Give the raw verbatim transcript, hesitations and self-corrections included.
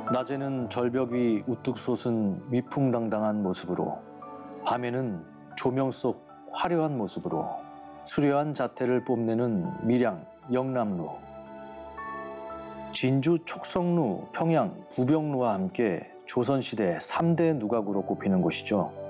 낮에는 절벽 위 우뚝 솟은 위풍당당한 모습으로, 밤에는 조명 속 화려한 모습으로 수려한 자태를 뽐내는 밀양, 영남루. 진주, 촉성루, 평양, 부병루와 함께 조선시대 삼 대 누각으로 꼽히는 곳이죠.